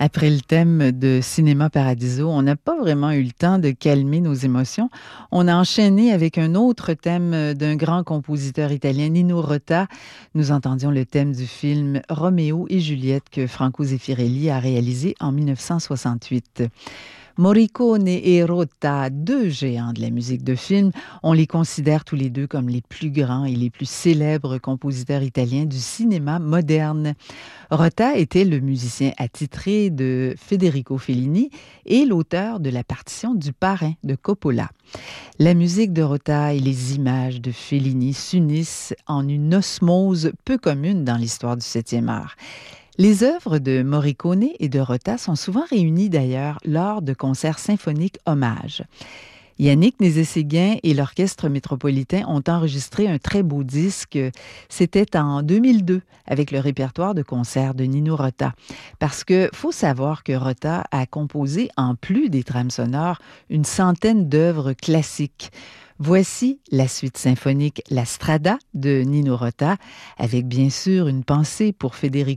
Après le thème de Cinéma Paradiso, on n'a pas vraiment eu le temps de calmer nos émotions. On a enchaîné avec un autre thème d'un grand compositeur italien, Nino Rota. Nous entendions le thème du film Roméo et Juliette que Franco Zeffirelli a réalisé en 1968. Morricone et Rota, deux géants de la musique de film, on les considère tous les deux comme les plus grands et les plus célèbres compositeurs italiens du cinéma moderne. Rota était le musicien attitré de Federico Fellini et l'auteur de la partition du Parrain de Coppola. La musique de Rota et les images de Fellini s'unissent en une osmose peu commune dans l'histoire du 7e art. Les œuvres de Morricone et de Rota sont souvent réunies d'ailleurs lors de concerts symphoniques hommages. Yannick Nézet-Séguin et l'Orchestre métropolitain ont enregistré un très beau disque. C'était en 2002 avec le répertoire de concert de Nino Rota. Parce que faut savoir que Rota a composé, en plus des trames sonores, une centaine d'œuvres classiques. Voici la suite symphonique La Strada de Nino Rota, avec bien sûr une pensée pour Federico